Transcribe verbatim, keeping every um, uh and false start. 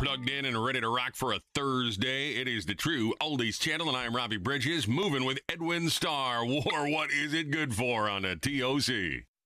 plugged in and ready to rock for a Thursday. It is the True Oldies Channel, and I am Robbie Bridges, moving with Edwin Starr. War, what is it good for on a T O C?